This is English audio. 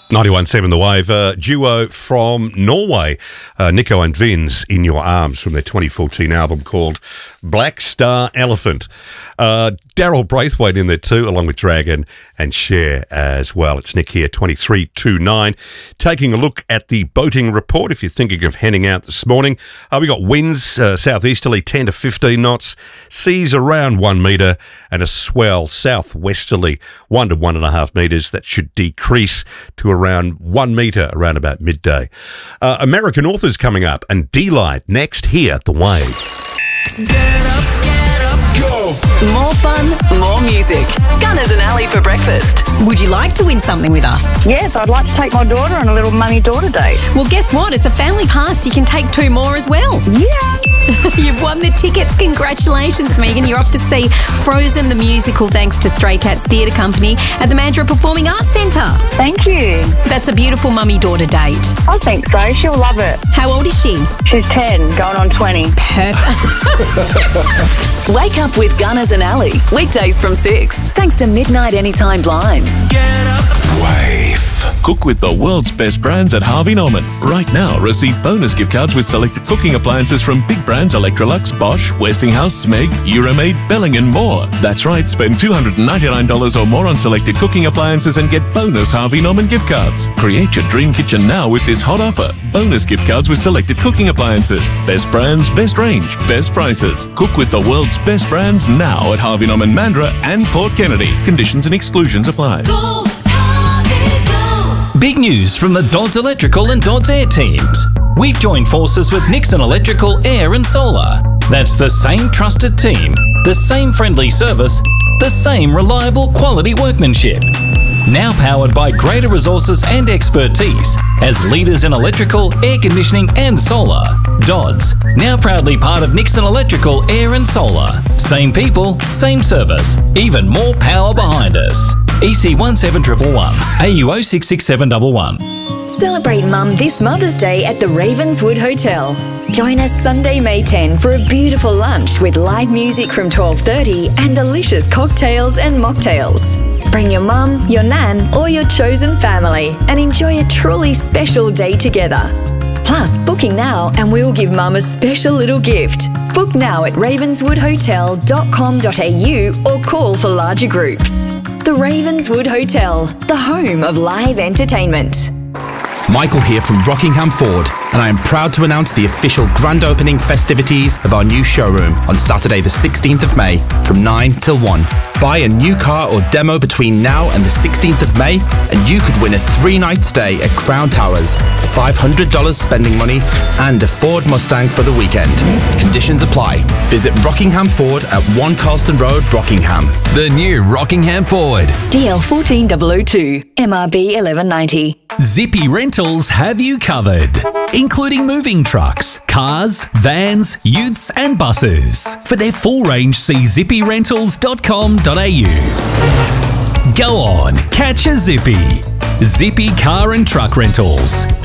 91.7 The Wave, duo from Norway, Nico and Vinz, In Your Arms, from their 2014 album called Black Star Elephant. Daryl Braithwaite in there too, along with Dragon and Cher as well. It's Nick here, 2329. Taking a look at the boating report, if you're thinking of heading out this morning. We got winds southeasterly 10 to 15 knots, seas around 1 metre, and a swell southwesterly 1 to 1.5 metres. That should decrease to around 1 metre around about midday. American authors coming up, and D-Light next here at The Wave. Get up, go! More fun, more music. Gunners and Ali for breakfast. Would you like to win something with us? Yes, I'd like to take my daughter on a little mummy-daughter date. Well, guess what? It's a family pass. You can take 2 more as well. Yeah! You've won the tickets. Congratulations, Megan. You're off to see Frozen the musical thanks to Stray Cats Theatre Company at the Mandurah Performing Arts Centre. Thank you. That's a beautiful mummy-daughter date. I think so. She'll love it. How old is she? She's 10, going on 20. Perfect. Wake up with Gunners and Ali. Weekdays from 6. Thanks to Midnight Anytime Blinds. Get up. Wave. Cook with the world's best brands at Harvey Norman. Right now, receive bonus gift cards with selected cooking appliances from big brands Electrolux, Bosch, Westinghouse, Smeg, Euromaid, Belling and more. That's right, spend $299 or more on selected cooking appliances and get bonus Harvey Norman gift cards. Create your dream kitchen now with this hot offer. Bonus gift cards with selected cooking appliances. Best brands, best range, best prices. Cook with the world's best brands now at Harvey Norman, Mandurah and Port Kennedy. Conditions and exclusions apply. Go, Harvey, go! Big news from the Dodds Electrical and Dodds Air teams. We've joined forces with Nixon Electrical, Air and Solar. That's the same trusted team, the same friendly service, the same reliable quality workmanship. Now powered by greater resources and expertise as leaders in electrical, air conditioning and solar. Dodds, now proudly part of Nixon Electrical, Air and Solar. Same people, same service, even more power behind us. EC 17111, AU 066711. Celebrate Mum this Mother's Day at the Ravenswood Hotel. Join us Sunday, May 10 for a beautiful lunch with live music from 12:30 and delicious cocktails and mocktails. Bring your mum, your nan or your chosen family and enjoy a truly special day together. Plus, booking now and we'll give Mum a special little gift. Book now at ravenswoodhotel.com.au or call for larger groups. The Ravenswood Hotel, the home of live entertainment. Michael here from Rockingham Ford, and I am proud to announce the official grand opening festivities of our new showroom on Saturday the 16th of May from 9 till 1. Buy a new car or demo between now and the 16th of May and you could win a 3-night stay at Crown Towers, $500 spending money and a Ford Mustang for the weekend. Conditions apply. Visit Rockingham Ford at 1 Carlston Road, Rockingham. The new Rockingham Ford. DL 14002, MRB 1190. Zippy Rentals have you covered, including moving trucks, cars, vans, utes and buses. For their full range, see zippyrentals.com.au. Go on, catch a Zippy. Zippy Car and Truck Rentals,